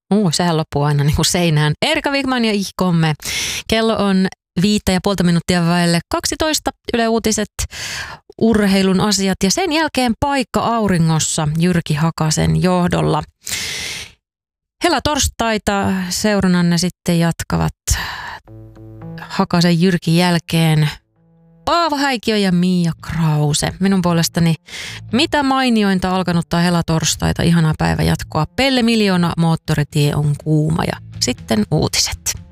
Sehän loppuu aina niin kuin seinään. Erika Wigman ja ihkomme. Kello on 5,5 minuuttia vaille 12. Yle Uutiset, urheilun asiat ja sen jälkeen paikka auringossa Jyrki Hakasen johdolla. Helatorstaita seurannanne sitten jatkavat Hakasen Jyrkin jälkeen Paavo Häikiö ja Mia Krause. Minun puolestani mitä mainiointa alkanuttaa helatorstaita, ihanaa päivänjatkoa. Pelle Miljoona, moottoritie on kuuma ja sitten uutiset.